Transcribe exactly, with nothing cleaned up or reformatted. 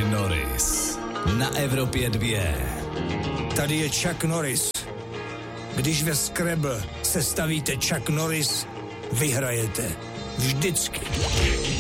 Norris na Evropě dvě. Tady je Chuck Norris. Když ve Scrabble se stavíte Chuck Norris, vyhrajete. Vždycky.